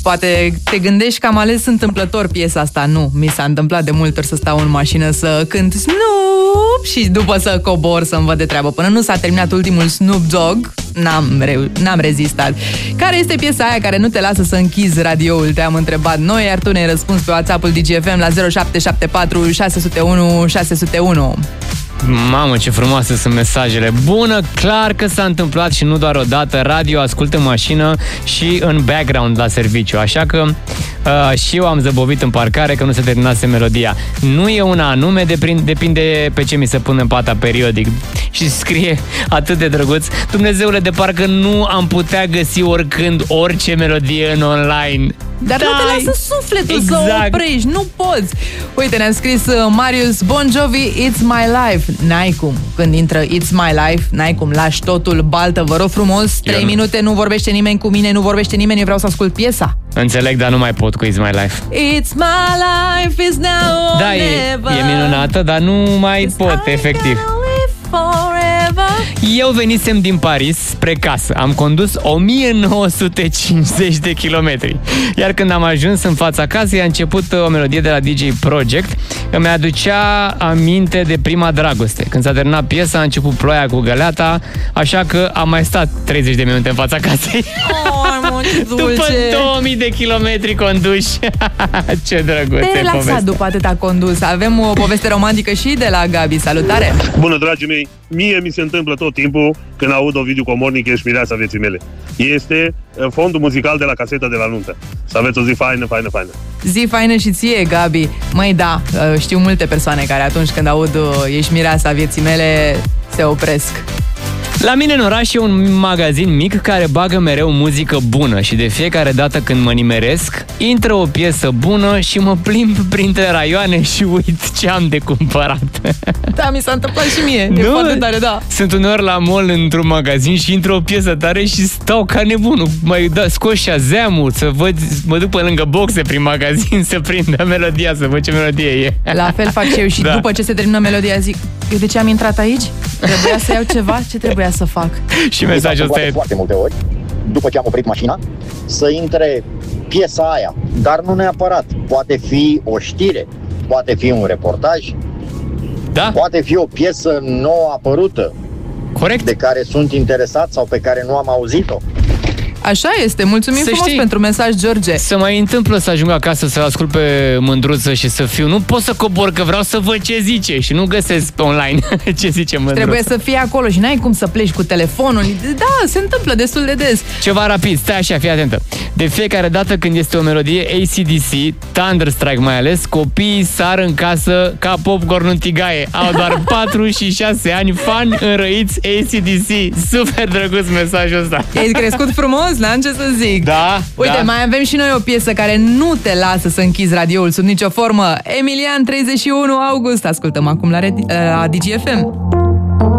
Poate te gândești că am ales întâmplător piesa asta. Nu, mi s-a întâmplat de multe ori să stau în mașină să cânt Snoop și după să cobor să-mi văd de treabă. Până nu s-a terminat ultimul Snoop Dogg, n-am rezistat. Care este piesa aia care nu te lasă să închizi radioul? Te-am întrebat noi, iar tu ne-ai răspuns pe WhatsApp-ul DGFM la 0774 601 601. Mamă, ce frumoase sunt mesajele. Bună, clar că s-a întâmplat și nu doar o dată. Radio ascult în mașină și în background la serviciu. Așa că și eu am zăbovit în parcare că nu se terminase melodia. Nu e una anume, depinde pe ce mi se pune în pata periodic. Și scrie atât de drăguț: Dumnezeule, de parcă nu am putea găsi oricând orice melodie în online. Dar nu te lasă sufletul să o oprești, nu poți. Uite, ne-a scris Marius: Bon Jovi, It's My Life. N-ai cum, când intră It's My Life, n-ai cum, lași totul baltă, vă rog frumos. 3 minute, nu vorbește nimeni cu mine, nu vorbește nimeni, eu vreau să ascult piesa. Înțeleg, dar nu mai pot cu It's My Life. It's my life, is now or never. E minunată, dar nu mai pot, efectiv. Eu venisem din Paris spre casă. Am condus 1950 de kilometri. Iar când am ajuns în fața casei, a început o melodie de la DJ Project. Îmi aducea aminte de prima dragoste. Când s-a terminat piesa, a început ploaia cu găleata, așa că am mai stat 30 de minute în fața casei. După 2000 de kilometri conduși. Ce drăguț. Te-ai relaxat după atâta condus. Avem o poveste romantică și de la Gabi. Salutare! Bună, dragii mei! Mie mi se întâmplă tot timpul când aud Ovidiu Comornic, ești mireasa vieții mele. Este fondul muzical de la caseta de la nuntă. Să aveți o zi faină, faină, faină. Zi faină și ție, Gabi. Măi, da, știu multe persoane care atunci când aud ești mireasa vieții mele se opresc. La mine în oraș e un magazin mic care bagă mereu muzică bună și de fiecare dată când mă nimeresc, intră o piesă bună și mă plimb printre raioane și uit ce am de cumpărat. Da, mi s-a întâmplat și mie. E foarte tare, da. Sunt uneori la mall într-un magazin și intră o piesă tare și stau ca nebunul. Mai scos Shazam-ul să văd, mă duc pe lângă boxe prin magazin să prind melodia, să văd ce melodie e. La fel fac și eu și după ce se termină melodia zic: eu de ce am intrat aici? Trebuia să iau ceva? Ce trebuia să fac? Și mesajul ăsta e foarte multe ori, după ce am oprit mașina, să intre piesa aia, dar nu neapărat. Poate fi o știre, poate fi un reportaj, poate fi o piesă nouă apărută, corect, de care sunt interesat sau pe care nu am auzit-o. Așa este, mulțumim frumos pentru mesaj, George. Să mai întâmplă să ajung acasă să ascult pe Mândruță și să fiu, nu pot să cobor că vreau să văd ce zice și nu găsesc pe online ce zice Mândruță. Trebuie să fii acolo și n-ai cum să pleci cu telefonul. Da, se întâmplă destul de des. Ceva rapid, stai așa, fii atentă. De fiecare dată când este o melodie AC/DC, Thunderstrike mai ales, copiii sar în casă ca popcorn în tigaie. Au doar 4 și 6 ani, fani înrăiți AC/DC. Super drăguț mesajul ăsta. Ai crescut frumos? N-am ce să zic. Da. Uite, mai avem și noi o piesă care nu te lasă să închizi radioul sub nicio formă. Emilian, 31 august. Ascultăm acum la DGFM.